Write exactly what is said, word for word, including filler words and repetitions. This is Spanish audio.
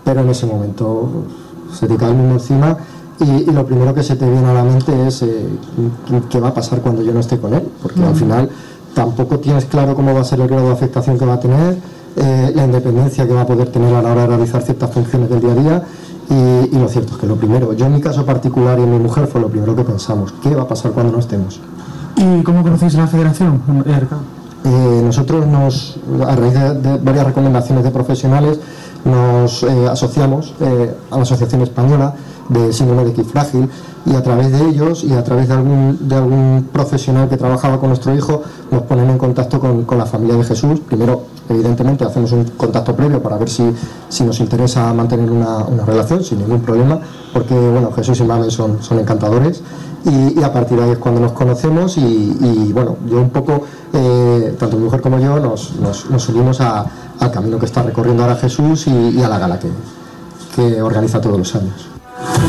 pero en ese momento se te cae el mundo encima y, y lo primero que se te viene a la mente es eh, qué va a pasar cuando yo no esté con él, porque al final tampoco tienes claro cómo va a ser el grado de afectación que va a tener, eh, la independencia que va a poder tener a la hora de realizar ciertas funciones del día a día. Y, y lo cierto es que lo primero, yo en mi caso particular y en mi mujer fue lo primero que pensamos, ¿qué va a pasar cuando no estemos? ¿Y cómo conocéis la federación, E A R C A? Eh, nosotros nos, a raíz de, de varias recomendaciones de profesionales, nos eh, asociamos eh, a la Asociación Española de Síndrome de X Frágil, y a través de ellos y a través de algún, de algún profesional que trabajaba con nuestro hijo, nos ponen en contacto con, con la familia de Jesús. Primero, evidentemente, hacemos un contacto previo para ver si, si nos interesa mantener una, una relación sin ningún problema, porque bueno, Jesús y Mamen son, son encantadores, y, y a partir de ahí es cuando nos conocemos y, y bueno, yo un poco, eh, tanto mi mujer como yo, nos, nos, nos unimos a, al camino que está recorriendo ahora Jesús y, y a la gala que, que organiza todos los años.